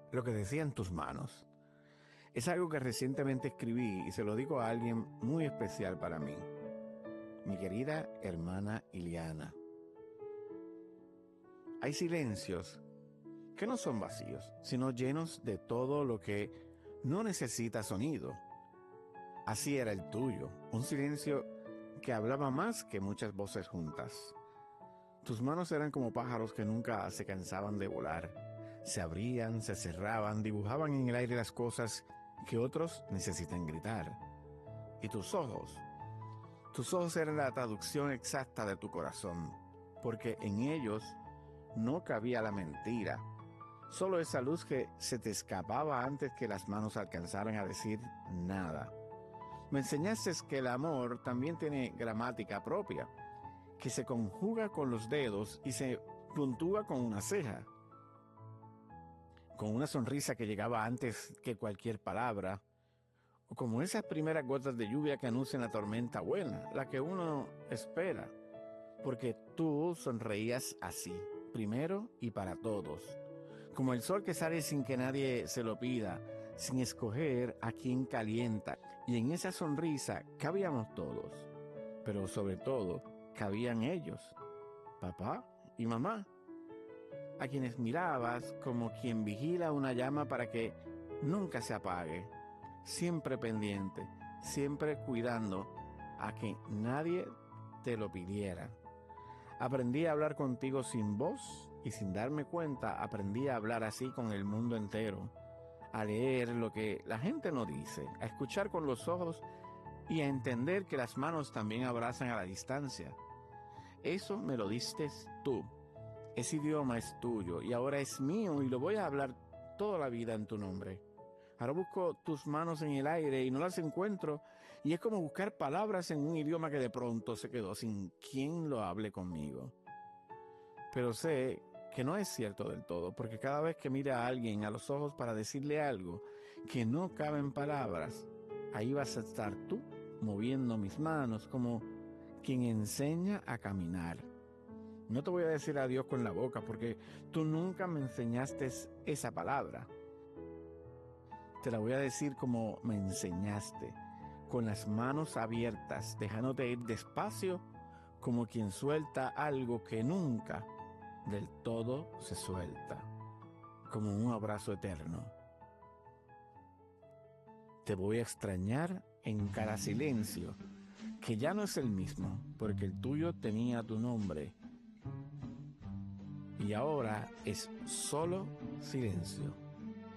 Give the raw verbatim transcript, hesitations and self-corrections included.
lo que decían tus manos. Es algo que recientemente escribí y se lo digo a alguien muy especial para mí, mi querida hermana Iliana. Hay silencios que no son vacíos, sino llenos de todo lo que no necesita sonido. Así era el tuyo, un silencio que hablaba más que muchas voces juntas. Tus manos eran como pájaros que nunca se cansaban de volar. Se abrían, se cerraban, dibujaban en el aire las cosas que otros necesitan gritar. Y tus ojos, tus ojos eran la traducción exacta de tu corazón, porque en ellos no cabía la mentira, solo esa luz que se te escapaba antes que las manos alcanzaran a decir nada. Me enseñaste que el amor también tiene gramática propia, que se conjuga con los dedos y se puntúa con una ceja, con una sonrisa que llegaba antes que cualquier palabra, o como esas primeras gotas de lluvia que anuncian la tormenta buena, la que uno espera, porque tú sonreías así, primero y para todos, como el sol que sale sin que nadie se lo pida, sin escoger a quién calienta, y en esa sonrisa cabíamos todos, pero sobre todo cabían ellos, papá y mamá, a quienes mirabas como quien vigila una llama para que nunca se apague, siempre pendiente, siempre cuidando a que nadie te lo pidiera. Aprendí a hablar contigo sin voz y sin darme cuenta aprendí a hablar así con el mundo entero, a leer lo que la gente no dice, a escuchar con los ojos y a entender que las manos también abrazan a la distancia. Eso me lo diste tú. Ese idioma es tuyo y ahora es mío y lo voy a hablar toda la vida en tu nombre. Ahora busco tus manos en el aire y no las encuentro y es como buscar palabras en un idioma que de pronto se quedó sin quien lo hable conmigo. Pero sé que no es cierto del todo, porque cada vez que mira a alguien a los ojos para decirle algo que no cabe en palabras, ahí vas a estar tú moviendo mis manos como quien enseña a caminar. No te voy a decir adiós con la boca porque tú nunca me enseñaste esa palabra. Te la voy a decir como me enseñaste, con las manos abiertas, dejándote ir despacio como quien suelta algo que nunca del todo se suelta, como un abrazo eterno. Te voy a extrañar en cada silencio, que ya no es el mismo, porque el tuyo tenía tu nombre. Y ahora es solo silencio.